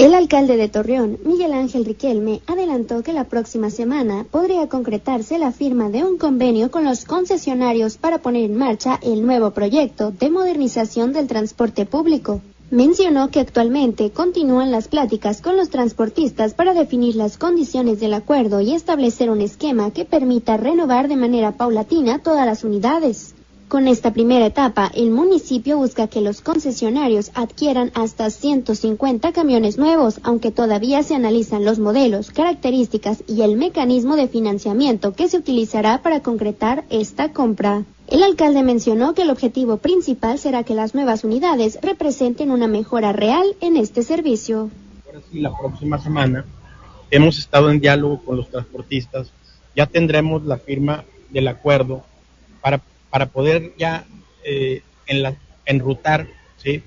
El alcalde de Torreón, Miguel Ángel Riquelme, adelantó que la próxima semana podría concretarse la firma de un convenio con los concesionarios para poner en marcha el nuevo proyecto de modernización del transporte público. Mencionó que actualmente continúan las pláticas con los transportistas para definir las condiciones del acuerdo y establecer un esquema que permita renovar de manera paulatina todas las unidades. Con esta primera etapa, el municipio busca que los concesionarios adquieran hasta 150 camiones nuevos, aunque todavía se analizan los modelos, características y el mecanismo de financiamiento que se utilizará para concretar esta compra. El alcalde mencionó que el objetivo principal será que las nuevas unidades representen una mejora real en este servicio. Ahora sí, la próxima semana hemos estado en diálogo con los transportistas, ya tendremos la firma del acuerdo para poder ya enrutar, ¿sí?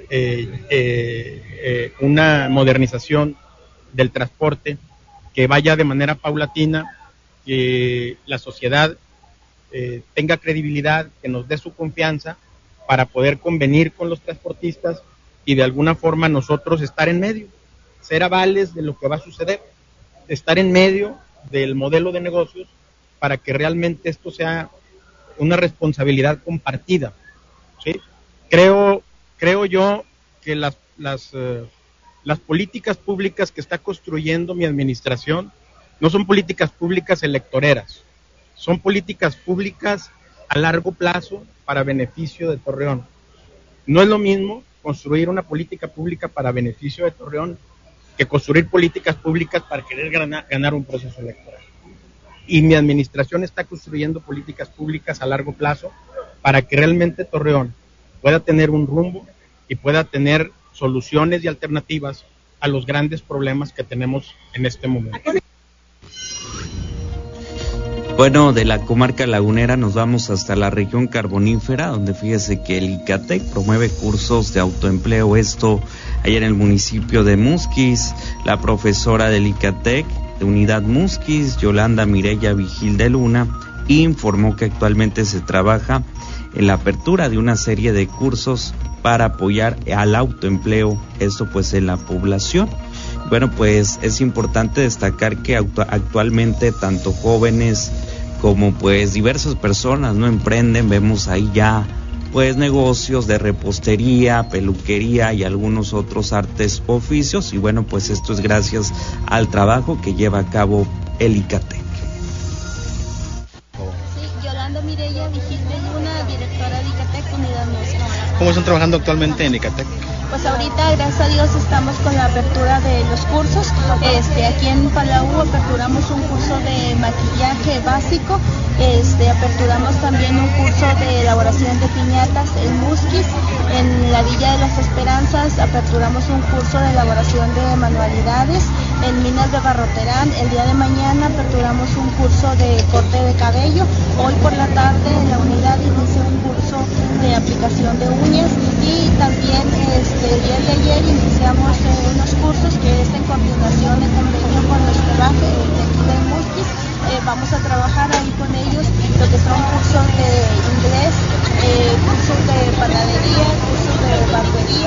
Una modernización del transporte que vaya de manera paulatina, que la sociedad tenga credibilidad, que nos dé su confianza para poder convenir con los transportistas y de alguna forma nosotros estar en medio, ser avales de lo que va a suceder, estar en medio del modelo de negocios para que realmente esto sea una responsabilidad compartida, ¿sí? Creo yo que las políticas públicas que está construyendo mi administración no son políticas públicas electoreras, son políticas públicas a largo plazo para beneficio de Torreón. No es lo mismo construir una política pública para beneficio de Torreón que construir políticas públicas para querer ganar un proceso electoral. Y mi administración está construyendo políticas públicas a largo plazo para que realmente Torreón pueda tener un rumbo y pueda tener soluciones y alternativas a los grandes problemas que tenemos en este momento. Bueno, de la comarca lagunera nos vamos hasta la región carbonífera, donde fíjese que el ICATEC promueve cursos de autoempleo, esto allá en el municipio de Musquis. La profesora del ICATEC de Unidad Musquis, Yolanda Mireya Vigil de Luna, informó que actualmente se trabaja en la apertura de una serie de cursos para apoyar al autoempleo, esto pues en la población. Bueno, pues es importante destacar que actualmente tanto jóvenes como pues diversas personas no emprenden, vemos ahí ya pues negocios de repostería, peluquería y algunos otros artes oficios, y bueno, pues esto es gracias al trabajo que lleva a cabo el ICATEC. Sí, Yolanda Mireya Vigil de Luna, directora de ICATEC Unidad Música. ¿Cómo están trabajando actualmente en ICATEC? Pues ahorita, gracias a Dios, estamos con la apertura de los cursos. Aquí en Palau aperturamos un curso de maquillaje básico. Aperturamos también un curso de elaboración de piñatas en Musquis. En la Villa de las Esperanzas aperturamos un curso de elaboración de manualidades. En Minas de Barroterán, el día de mañana aperturamos un curso de corte de cabello. Hoy por la tarde en la unidad inicia un curso de aplicación de uñas, y también el día de ayer iniciamos unos cursos que es en coordinación, en convenio con los trabajes de aquí de Musquis. Vamos a trabajar ahí con ellos lo que son cursos de inglés, cursos de panadería, cursos de barbería,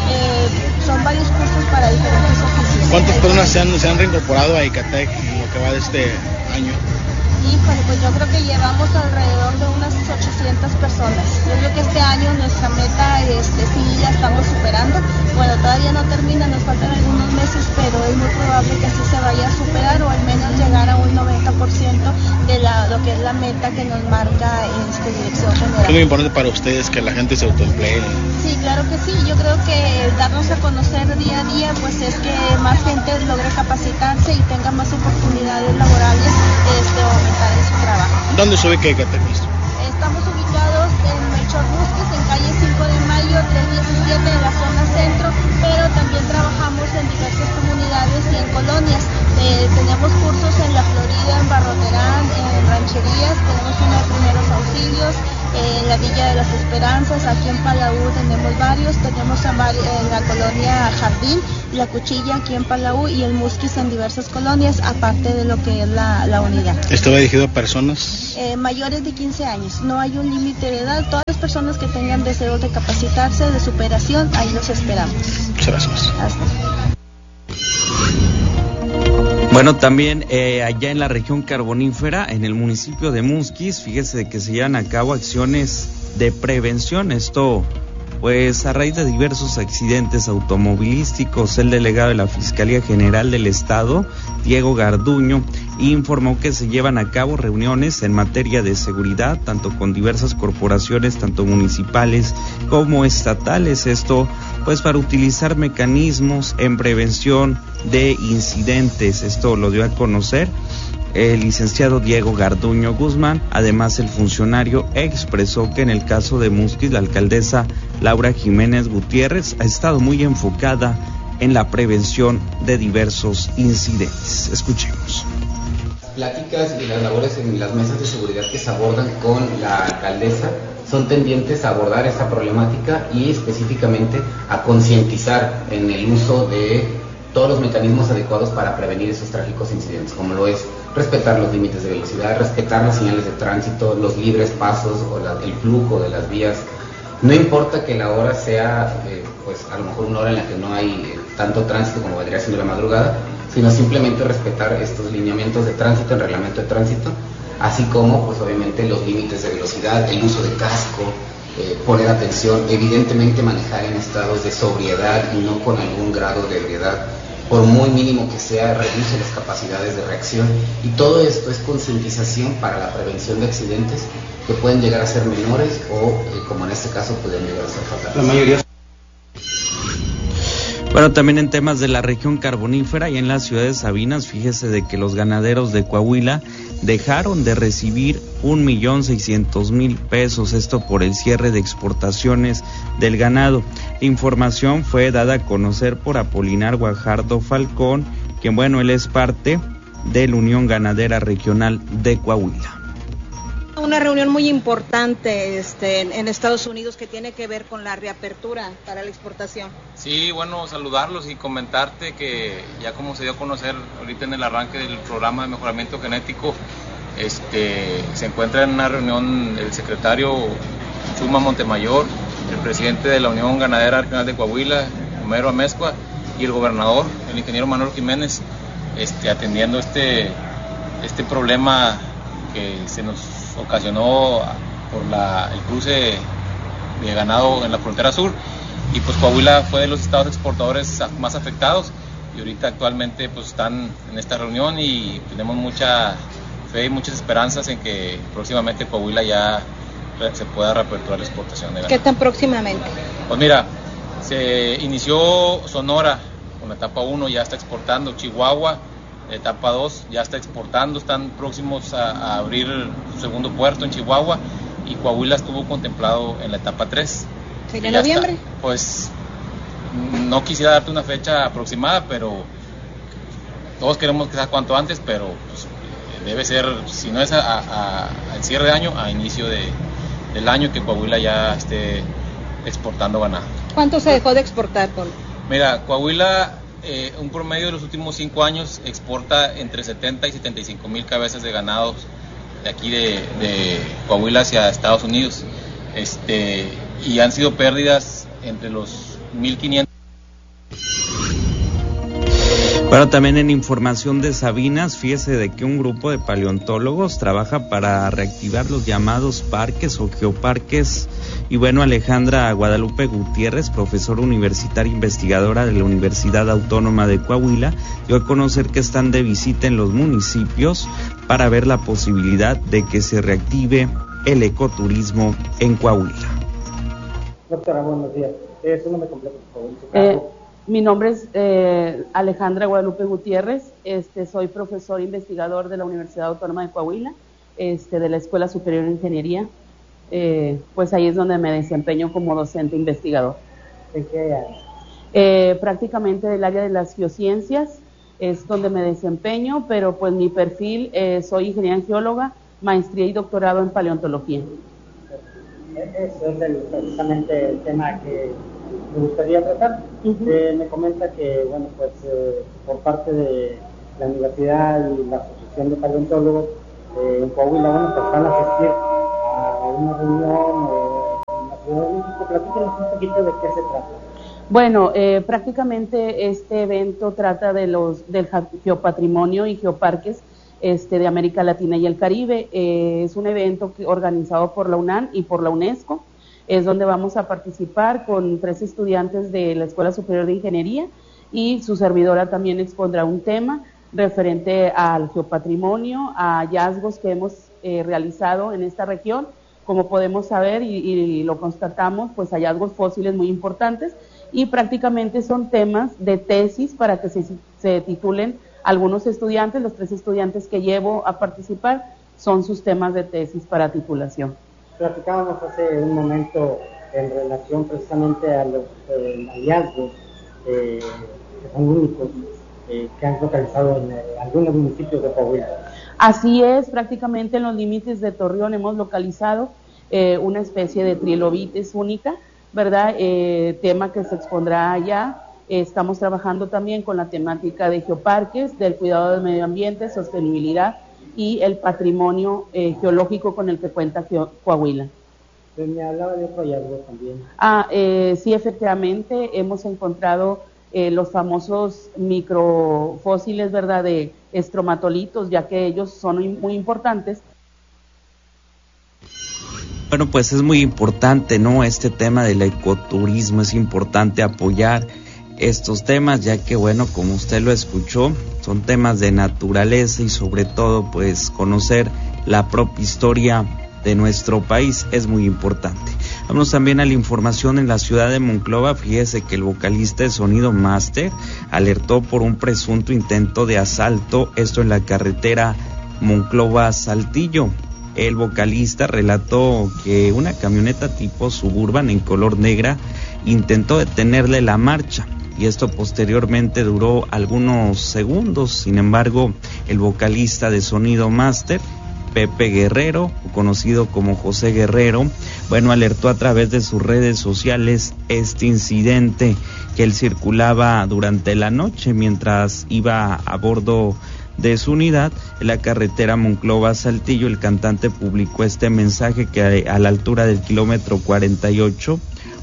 son varios cursos para diferentes oficios. ¿Cuántas personas se han reincorporado a ICATEC en lo que va de este año? Híjole, pues yo creo que llevamos alrededor de unas 800 personas. Yo creo que este año nuestra meta, sí la estamos superando. Bueno, todavía no termina, nos faltan algunos meses, pero es muy probable que así se vaya a superar, o al menos llegar a un 90% de lo que es la meta que nos marca Dirección General. Es muy importante para ustedes que la gente se autoemplee. Sí, claro que sí. Yo creo que darnos a conocer día a día, pues es que más gente logre capacitarse y tenga más oportunidades laborales, aumentar en su trabajo. ¿Dónde se ubica ICATEC? Estamos ubicados en Melchor Musquis, en calle 5 de Mayo, 317 de la zona centro, pero también trabajamos en diversas comunidades y en colonias. Tenemos cursos en La Florida, en Barroterán, en rancherías, tenemos uno de primeros auxilios, en la Villa de las Esperanzas, aquí en Palau tenemos varios, tenemos en la colonia Jardín, La Cuchilla aquí en Palau y el Musquis en diversas colonias, aparte de lo que es la unidad. ¿Esto va dirigido a personas? Mayores de 15 años, no hay un límite de edad, todas las personas que tengan deseos de capacitarse, de superación, ahí los esperamos. Muchas gracias. Hasta. Bueno, también allá en la región carbonífera, en el municipio de Musquis, fíjese de que se llevan a cabo acciones de prevención. Esto, pues, a raíz de diversos accidentes automovilísticos. El delegado de la Fiscalía General del Estado, Diego Garduño, informó que se llevan a cabo reuniones en materia de seguridad, tanto con diversas corporaciones, tanto municipales como estatales. Esto, pues, para utilizar mecanismos en prevención de incidentes. Esto lo dio a conocer el licenciado Diego Garduño Guzmán. Además, el funcionario expresó que en el caso de Musquis, la alcaldesa Laura Jiménez Gutiérrez ha estado muy enfocada en la prevención de diversos incidentes. Escuchemos. Pláticas y las labores en las mesas de seguridad que se abordan con la alcaldesa son tendientes a abordar esta problemática y específicamente a concientizar en el uso de todos los mecanismos adecuados para prevenir esos trágicos incidentes, como lo es respetar los límites de velocidad, respetar las señales de tránsito, los libres pasos o el flujo de las vías. No importa que la hora sea, pues a lo mejor una hora en la que no hay tanto tránsito como vendría siendo la madrugada, sino simplemente respetar estos lineamientos de tránsito, el reglamento de tránsito, así como, pues obviamente, los límites de velocidad, el uso de casco, poner atención, evidentemente manejar en estados de sobriedad y no con algún grado de ebriedad, por muy mínimo que sea, reduce las capacidades de reacción, y todo esto es concientización para la prevención de accidentes que pueden llegar a ser menores o, como en este caso, pueden llegar a ser fatales. La mayoría. Bueno, también en temas de la región carbonífera y en la ciudad de Sabinas, fíjese de que los ganaderos de Coahuila dejaron de recibir 1.600.000 pesos, esto por el cierre de exportaciones del ganado. La información fue dada a conocer por Apolinar Guajardo Falcón, quien, bueno, él es parte de la Unión Ganadera Regional de Coahuila. Una reunión muy importante en Estados Unidos que tiene que ver con la reapertura para la exportación. Sí, bueno, saludarlos y comentarte que ya como se dio a conocer ahorita en el arranque del programa de mejoramiento genético, se encuentra en una reunión el secretario Chuma Montemayor, el presidente de la Unión Ganadera Regional de Coahuila, Homero Amezcua, y el gobernador, el ingeniero Manuel Jiménez, atendiendo este problema que se nos ocasionó por el cruce de ganado en la frontera sur, y pues Coahuila fue de los estados exportadores más afectados, y ahorita actualmente pues están en esta reunión y tenemos mucha fe y muchas esperanzas en que próximamente Coahuila ya se pueda reaperturar la exportación de ganado. ¿Qué tan próximamente? Pues mira, se inició Sonora con la etapa 1, ya está exportando. Chihuahua, etapa 2, ya está exportando, están próximos a abrir su segundo puerto en Chihuahua, y Coahuila estuvo contemplado en la etapa 3. ¿En noviembre? Está, pues no quisiera darte una fecha aproximada, pero todos queremos que sea cuanto antes, pero pues, debe ser, si no es al cierre de año, a inicio del año, que Coahuila ya esté exportando ganado. ¿Cuánto se dejó de exportar, Paul? Mira, Coahuila, un promedio de los últimos 5 años exporta entre 70 y 75 mil cabezas de ganados de aquí de Coahuila hacia Estados Unidos, y han sido pérdidas entre los 1.500. Bueno, también en información de Sabinas, fíjese de que un grupo de paleontólogos trabaja para reactivar los llamados parques o geoparques. Y bueno, Alejandra Guadalupe Gutiérrez, profesora universitaria investigadora de la Universidad Autónoma de Coahuila, dio a conocer que están de visita en los municipios para ver la posibilidad de que se reactive el ecoturismo en Coahuila. Doctora, buenos días. Su nombre completo, por favor. Mi nombre es Alejandra Guadalupe Gutiérrez, soy profesor investigador de la Universidad Autónoma de Coahuila, de la Escuela Superior de Ingeniería, pues ahí es donde me desempeño como docente investigador. ¿De qué área? Prácticamente del área de las geociencias es donde me desempeño, pero pues mi perfil, soy ingeniera en geóloga, maestría y doctorado en paleontología. Eso es precisamente el tema que me gustaría tratar. Me comenta que, bueno, pues por parte de la universidad y la Asociación de Paleontólogos en Coahuila, bueno, pues van a asistir a una reunión en la Ciudad de México. Platíquenos un poquito de qué se trata. Bueno, prácticamente este evento trata del geopatrimonio y geoparques de América Latina y el Caribe. Es un evento organizado por la UNAM y por la UNESCO. Es donde vamos a participar con 3 estudiantes de la Escuela Superior de Ingeniería, y su servidora también expondrá un tema referente al geopatrimonio, a hallazgos que hemos realizado en esta región. Como podemos saber y lo constatamos, pues hallazgos fósiles muy importantes, y prácticamente son temas de tesis para que se titulen algunos estudiantes. Los 3 estudiantes que llevo a participar son sus temas de tesis para titulación. Platicábamos hace un momento en relación precisamente a los hallazgos que son únicos que han localizado en algunos municipios de Coahuila. Así es, prácticamente en los límites de Torreón hemos localizado una especie de trilobites única, ¿verdad? Tema que se expondrá allá. Estamos trabajando también con la temática de geoparques, del cuidado del medio ambiente, sostenibilidad y el patrimonio geológico con el que cuenta Coahuila. Me hablaba de otro hallazgo también. Sí, efectivamente, hemos encontrado los famosos microfósiles, ¿verdad?, de estromatolitos, ya que ellos son muy importantes. Bueno, pues es muy importante, ¿no? Este tema del ecoturismo, es importante apoyar estos temas, ya que, bueno, como usted lo escuchó, son temas de naturaleza y sobre todo, pues, conocer la propia historia de nuestro país es muy importante. Vamos también a la información en la ciudad de Monclova. Fíjese que el vocalista de Sonido Master alertó por un presunto intento de asalto, esto en la carretera Monclova-Saltillo. El vocalista relató que una camioneta tipo Suburban en color negra intentó detenerle la marcha, y esto posteriormente duró algunos segundos. Sin embargo, el vocalista de Sonido Master, Pepe Guerrero, conocido como José Guerrero, bueno, alertó a través de sus redes sociales este incidente, que él circulaba durante la noche mientras iba a bordo de su unidad en la carretera Monclova-Saltillo. El cantante publicó este mensaje que a la altura del kilómetro 48,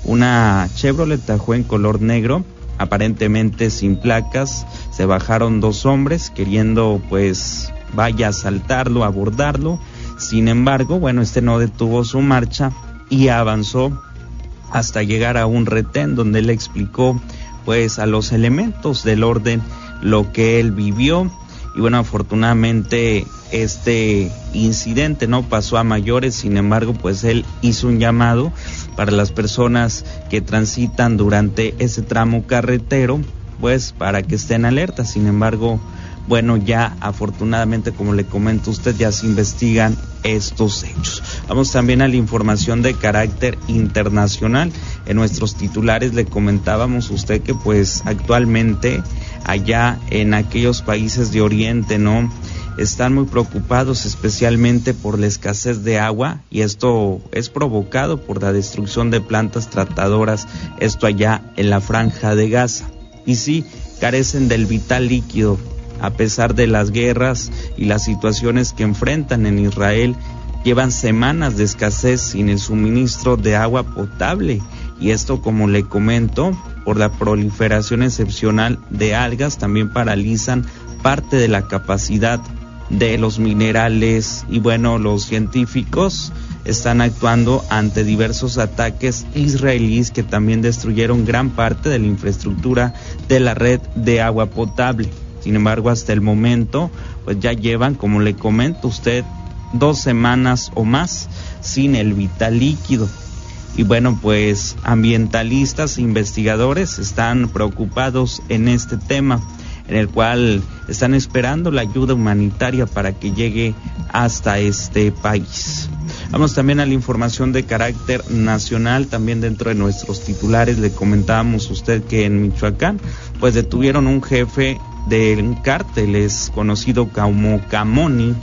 una Chevrolet Tahoe en color negro, aparentemente sin placas, se bajaron 2 hombres queriendo, pues, vaya a asaltarlo, a abordarlo. Sin embargo, bueno, este no detuvo su marcha y avanzó hasta llegar a un retén donde él explicó, pues, a los elementos del orden lo que él vivió. Y bueno, afortunadamente este incidente no pasó a mayores. Sin embargo, pues él hizo un llamado para las personas que transitan durante ese tramo carretero, pues para que estén alertas. Sin embargo, bueno, ya afortunadamente, como le comento a usted, ya se investigan estos hechos. Vamos también a la información de carácter internacional. En nuestros titulares le comentábamos a usted que, pues, actualmente allá en aquellos países de Oriente, ¿no?, están muy preocupados especialmente por la escasez de agua, y esto es provocado por la destrucción de plantas tratadoras, esto allá en la Franja de Gaza. Y sí, carecen del vital líquido. A pesar de las guerras y las situaciones que enfrentan en Israel, llevan semanas de escasez sin el suministro de agua potable. Y esto, como le comento, por la proliferación excepcional de algas, también paralizan parte de la capacidad de los minerales. Y bueno, los científicos están actuando ante diversos ataques israelíes que también destruyeron gran parte de la infraestructura de la red de agua potable. Sin embargo, hasta el momento, pues ya llevan, como le comento usted, 2 semanas o más sin el vital líquido. Y bueno, pues ambientalistas e investigadores están preocupados en este tema, en el cual están esperando la ayuda humanitaria para que llegue hasta este país. Vamos también a la información de carácter nacional. También dentro de nuestros titulares le comentábamos a usted que en Michoacán, pues detuvieron un jefe de un cártel, es conocido como Camoni,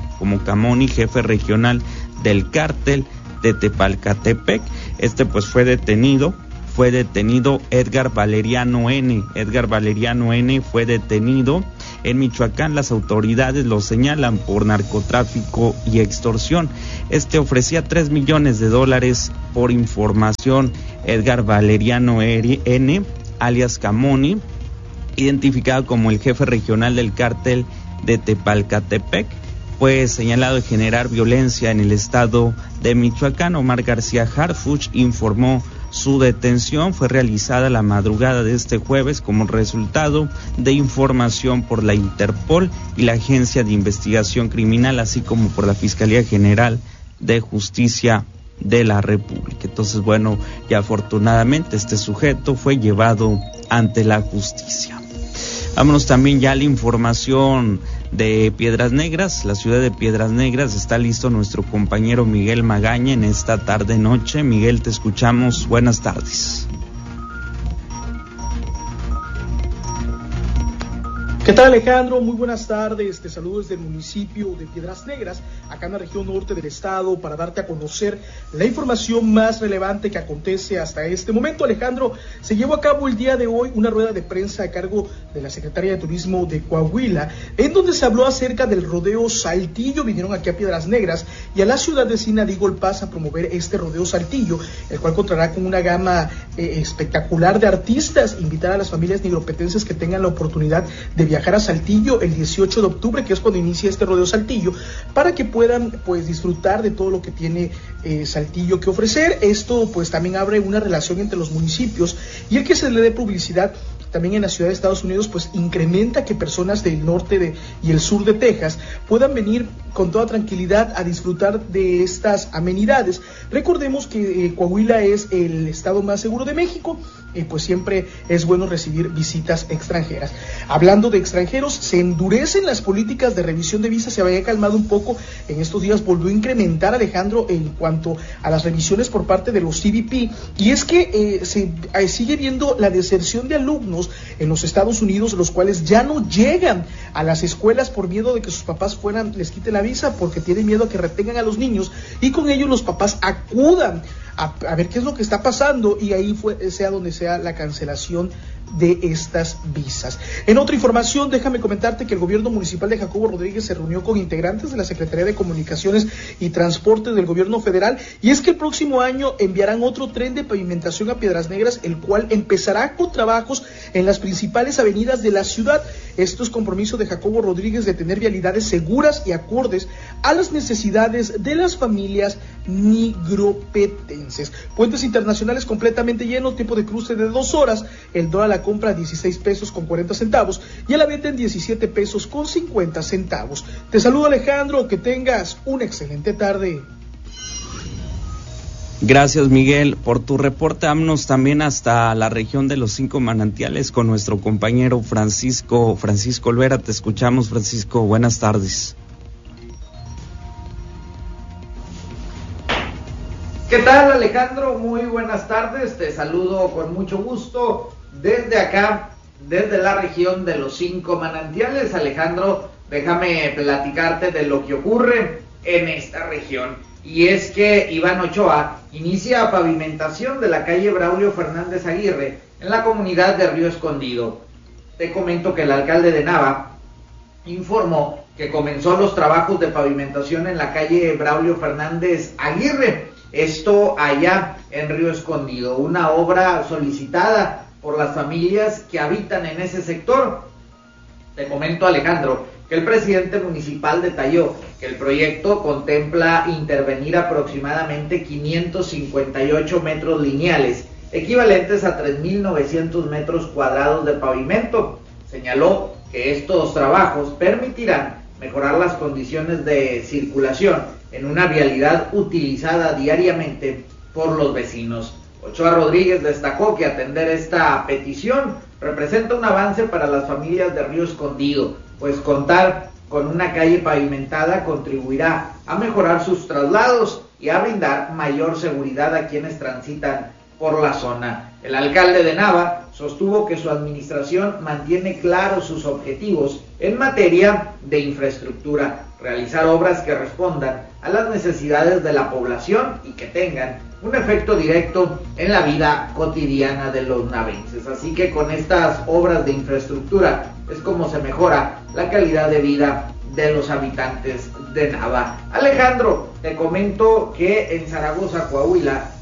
jefe regional del cártel de Tepalcatepec. Pues fue detenido Edgar Valeriano N. Edgar Valeriano N. fue detenido en Michoacán. Las autoridades lo señalan por narcotráfico y extorsión. Ofrecía $3 millones por información. Edgar Valeriano N. alias Camoni, identificado como el jefe regional del cártel de Tepalcatepec, fue señalado de generar violencia en el estado de Michoacán. Omar García Harfuch informó su detención fue realizada la madrugada de este jueves como resultado de información por la Interpol y la Agencia de Investigación Criminal, así como por la Fiscalía General de Justicia de la República. Entonces, bueno, ya afortunadamente este sujeto fue llevado ante la justicia. Vámonos también ya a la información de Piedras Negras. La ciudad de Piedras Negras, está listo nuestro compañero Miguel Magaña en esta tarde-noche. Miguel, te escuchamos. Buenas tardes. ¿Qué tal, Alejandro? Muy buenas tardes. Te saludo desde el municipio de Piedras Negras, acá en la región norte del estado, para darte a conocer la información más relevante que acontece hasta este momento. Alejandro, se llevó a cabo el día de hoy una rueda de prensa a cargo de la Secretaría de Turismo de Coahuila, en donde se habló acerca del rodeo Saltillo. Vinieron aquí a Piedras Negras y a la ciudad vecina de Eagle Pass a promover este rodeo Saltillo, el cual contará con una gama espectacular de artistas. Invitar a las familias nigropetenses que tengan la oportunidad de viajar a Saltillo el 18 de octubre, que es cuando inicia este rodeo Saltillo, para que puedan pues disfrutar de todo lo que tiene Saltillo que ofrecer. Esto pues también abre una relación entre los municipios, y el que se le dé publicidad también en la ciudad de Estados Unidos pues incrementa que personas del norte y el sur de Texas puedan venir con toda tranquilidad a disfrutar de estas amenidades. Recordemos que Coahuila es el estado más seguro de México, y pues siempre es bueno recibir visitas extranjeras. Hablando de extranjeros, se endurecen las políticas de revisión de visas. Se había calmado un poco, en estos días volvió a incrementar, Alejandro, en cuanto a las revisiones por parte de los CBP, y es que sigue viendo la deserción de alumnos en los Estados Unidos, los cuales ya no llegan a las escuelas por miedo de que sus papás les quiten la visa, porque tienen miedo a que retengan a los niños, y con ello los papás acudan a ver qué es lo que está pasando, y ahí sea donde sea la cancelación de estas visas. En otra información, déjame comentarte que el gobierno municipal de Jacobo Rodríguez se reunió con integrantes de la Secretaría de Comunicaciones y Transporte del gobierno federal, y es que el próximo año enviarán otro tren de pavimentación a Piedras Negras, el cual empezará con trabajos en las principales avenidas de la ciudad. Esto es compromiso de Jacobo Rodríguez de tener vialidades seguras y acordes a las necesidades de las familias nigropetenses. Puentes internacionales completamente llenos, tiempo de cruce de 2 horas, el dólar a la compra 16 pesos con 40 centavos y a la venta en 17 pesos con 50 centavos. Te saludo, Alejandro, que tengas una excelente tarde. Gracias, Miguel, por tu reporte. Vámonos también hasta la región de los 5 manantiales con nuestro compañero Francisco Olvera. Te escuchamos, Francisco. Buenas tardes. ¿Qué tal, Alejandro? Muy buenas tardes. Te saludo con mucho gusto desde acá, desde la región de los 5 manantiales. Alejandro, déjame platicarte de lo que ocurre en esta región. Y es que Iván Ochoa inicia pavimentación de la calle Braulio Fernández Aguirre en la comunidad de Río Escondido. Te comento que el alcalde de Nava informó que comenzó los trabajos de pavimentación en la calle Braulio Fernández Aguirre, esto allá en Río Escondido, una obra solicitada por las familias que habitan en ese sector. Te comento, Alejandro, que el presidente municipal detalló que el proyecto contempla intervenir aproximadamente 558 metros lineales, equivalentes a 3.900 metros cuadrados de pavimento. Señaló que estos trabajos permitirán mejorar las condiciones de circulación en una vialidad utilizada diariamente por los vecinos. Ochoa Rodríguez destacó que atender esta petición representa un avance para las familias de Río Escondido, pues contar con una calle pavimentada contribuirá a mejorar sus traslados y a brindar mayor seguridad a quienes transitan por la zona. El alcalde de Nava sostuvo que su administración mantiene claros sus objetivos en materia de infraestructura, realizar obras que respondan a las necesidades de la población y que tengan un efecto directo en la vida cotidiana de los navenses. Así que con estas obras de infraestructura es como se mejora la calidad de vida de los habitantes de Nava. Alejandro, te comento que en Zaragoza, Coahuila,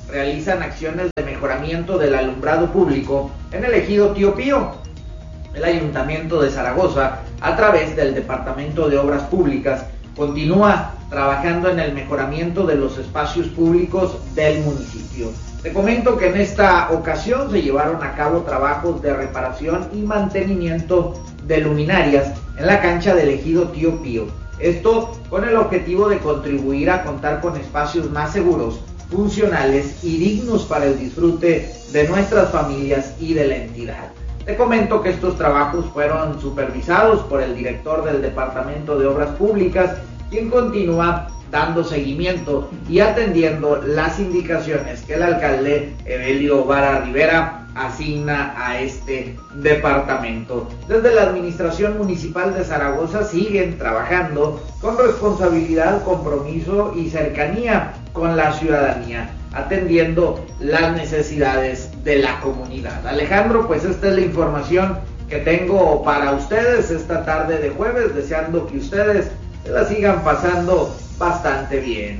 realizan acciones de mejoramiento del alumbrado público en el ejido Tío Pío. El Ayuntamiento de Zaragoza, a través del Departamento de Obras Públicas, continúa trabajando en el mejoramiento de los espacios públicos del municipio. Te comento que en esta ocasión se llevaron a cabo trabajos de reparación y mantenimiento de luminarias en la cancha del ejido Tío Pío. Esto con el objetivo de contribuir a contar con espacios más seguros, funcionales y dignos para el disfrute de nuestras familias y de la entidad. Te comento que estos trabajos fueron supervisados por el director del Departamento de Obras Públicas, quien continúa dando seguimiento y atendiendo las indicaciones que el alcalde Evelio Vara Rivera asigna a este departamento. Desde la Administración Municipal de Zaragoza siguen trabajando con responsabilidad, compromiso y cercanía con la ciudadanía, atendiendo las necesidades de la comunidad. Alejandro, pues esta es la información que tengo para ustedes esta tarde de jueves, deseando que ustedes se la sigan pasando bastante bien.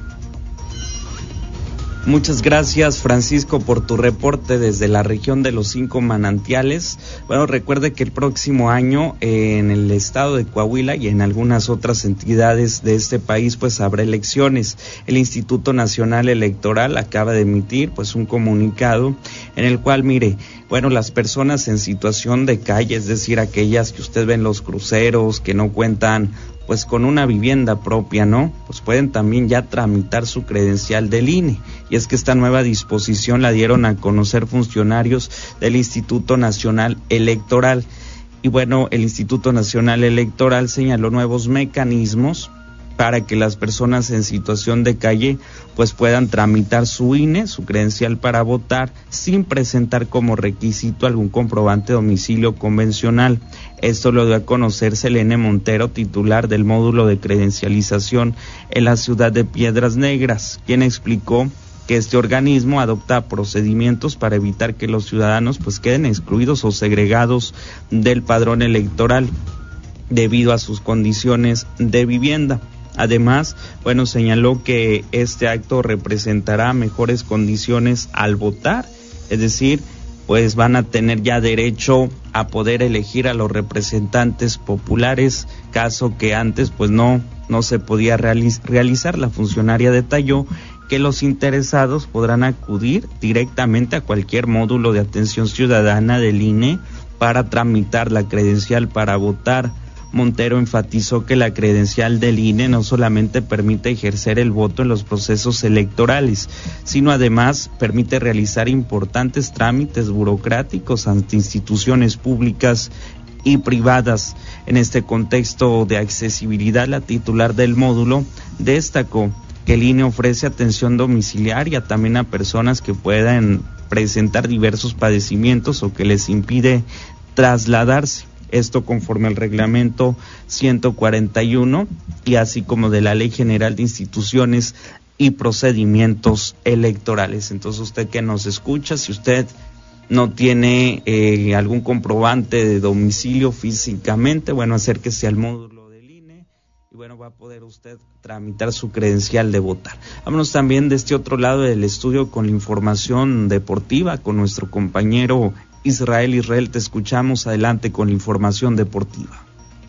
Muchas gracias, Francisco, por tu reporte desde la región de los 5 manantiales. Bueno, recuerde que el próximo año en el estado de Coahuila y en algunas otras entidades de este país pues habrá elecciones. El Instituto Nacional Electoral acaba de emitir pues un comunicado en el cual, mire, bueno, las personas en situación de calle, es decir, aquellas que usted ve en los cruceros, que no cuentan pues con una vivienda propia, ¿no? Pues pueden también ya tramitar su credencial del INE. Y es que esta nueva disposición la dieron a conocer funcionarios del Instituto Nacional Electoral. Y bueno, el Instituto Nacional Electoral señaló nuevos mecanismos para que las personas en situación de calle pues puedan tramitar su INE, su credencial para votar, sin presentar como requisito algún comprobante de domicilio convencional. Esto lo dio a conocer Selene Montero, titular del módulo de credencialización en la ciudad de Piedras Negras, quien explicó que este organismo adopta procedimientos para evitar que los ciudadanos pues queden excluidos o segregados del padrón electoral debido a sus condiciones de vivienda. Además, bueno, señaló que este acto representará mejores condiciones al votar, es decir, pues van a tener ya derecho a poder elegir a los representantes populares, caso que antes pues no se podía realizar. La funcionaria detalló que los interesados podrán acudir directamente a cualquier módulo de atención ciudadana del INE para tramitar la credencial para votar. Montero enfatizó que la credencial del INE no solamente permite ejercer el voto en los procesos electorales, sino además permite realizar importantes trámites burocráticos ante instituciones públicas y privadas. En este contexto de accesibilidad, la titular del módulo destacó que el INE ofrece atención domiciliaria también a personas que puedan presentar diversos padecimientos o que les impide trasladarse. Esto conforme al reglamento 141 y así como de la Ley General de Instituciones y Procedimientos Electorales. Entonces, usted que nos escucha, si usted no tiene algún comprobante de domicilio físicamente, bueno, acérquese al módulo del INE y bueno, va a poder usted tramitar su credencial de votar. Vámonos también de este otro lado del estudio con la información deportiva con nuestro compañero Israel, te escuchamos. Adelante con la información deportiva.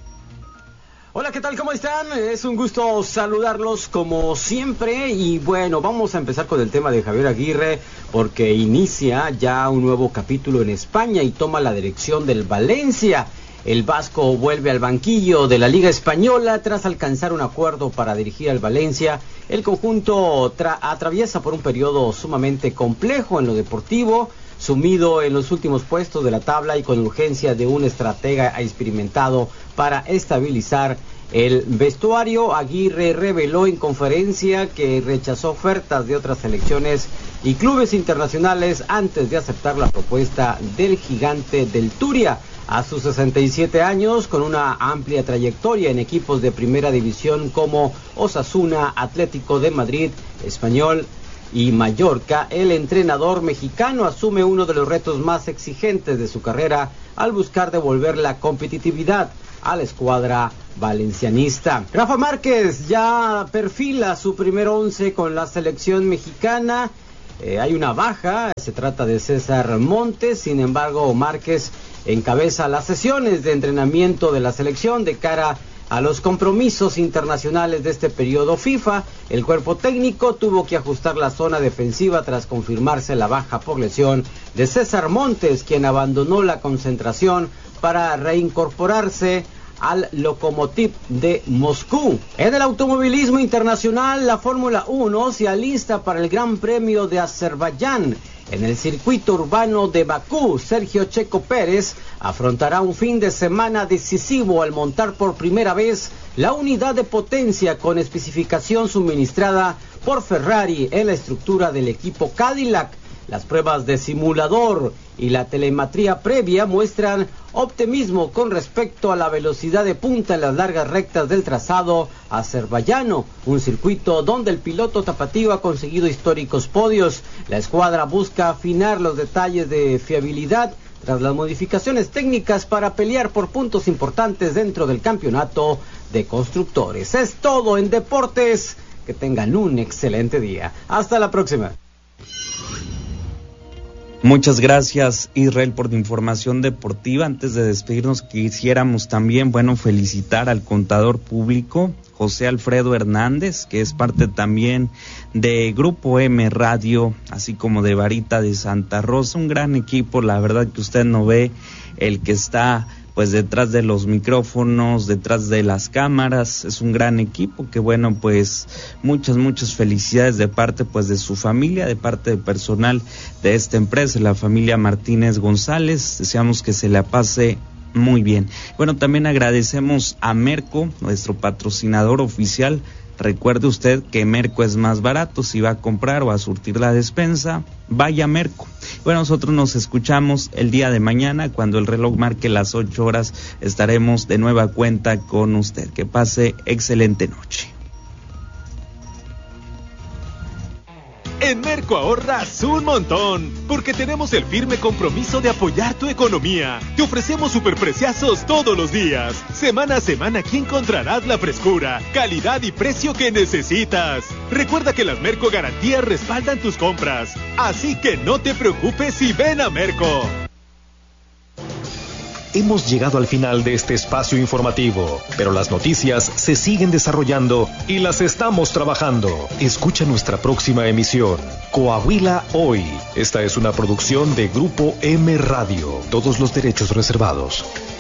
Hola, ¿qué tal? ¿Cómo están? Es un gusto saludarlos como siempre y bueno, vamos a empezar con el tema de Javier Aguirre porque inicia ya un nuevo capítulo en España y toma la dirección del Valencia. El vasco vuelve al banquillo de la Liga Española tras alcanzar un acuerdo para dirigir al Valencia. El conjunto atraviesa por un periodo sumamente complejo en lo deportivo, sumido en los últimos puestos de la tabla y con urgencia de un estratega experimentado para estabilizar el vestuario. Aguirre reveló en conferencia que rechazó ofertas de otras selecciones y clubes internacionales antes de aceptar la propuesta del gigante del Turia. A sus 67 años, con una amplia trayectoria en equipos de primera división como Osasuna, Atlético de Madrid, Español y Mallorca, el entrenador mexicano asume uno de los retos más exigentes de su carrera al buscar devolver la competitividad a la escuadra valencianista. Rafa Márquez ya perfila su primer once con la selección mexicana hay una baja, se trata de César Montes. Sin embargo, Márquez encabeza las sesiones de entrenamiento de la selección de cara a los compromisos internacionales de este periodo FIFA. El cuerpo técnico tuvo que ajustar la zona defensiva tras confirmarse la baja por lesión de César Montes, quien abandonó la concentración para reincorporarse al Lokomotiv de Moscú. En el automovilismo internacional, la Fórmula 1 se alista para el Gran Premio de Azerbaiyán. En el circuito urbano de Bakú, Sergio Checo Pérez afrontará un fin de semana decisivo al montar por primera vez la unidad de potencia con especificación suministrada por Ferrari en la estructura del equipo Cadillac. Las pruebas de simulador y la telemetría previa muestran optimismo con respecto a la velocidad de punta en las largas rectas del trazado azerbaiyano, un circuito donde el piloto tapatío ha conseguido históricos podios. La escuadra busca afinar los detalles de fiabilidad tras las modificaciones técnicas para pelear por puntos importantes dentro del campeonato de constructores. Es todo en deportes. Que tengan un excelente día. Hasta la próxima. Muchas gracias, Israel, por la información deportiva. Antes de despedirnos, quisiéramos también, felicitar al contador público, José Alfredo Hernández, que es parte también de Grupo M Radio, así como de Varita de Santa Rosa, un gran equipo, la verdad que usted no ve el que está detrás de los micrófonos, detrás de las cámaras. Es un gran equipo que muchas felicidades de parte de su familia, de parte del personal de esta empresa, la familia Martínez González. Deseamos que se la pase muy bien. También agradecemos a Merco, nuestro patrocinador oficial. Recuerde usted que Merco es más barato. Si va a comprar o a surtir la despensa, vaya a Merco. Nosotros nos escuchamos el día de mañana. Cuando el reloj marque las 8 horas, estaremos de nueva cuenta con usted. Que pase excelente noche. En Merco ahorras un montón, porque tenemos el firme compromiso de apoyar tu economía. Te ofrecemos superpreciazos todos los días. Semana a semana aquí encontrarás la frescura, calidad y precio que necesitas. Recuerda que las Merco Garantías respaldan tus compras, así que no te preocupes y ven a Merco. Hemos llegado al final de este espacio informativo, pero las noticias se siguen desarrollando y las estamos trabajando. Escucha nuestra próxima emisión, Coahuila Hoy. Esta es una producción de Grupo M Radio. Todos los derechos reservados.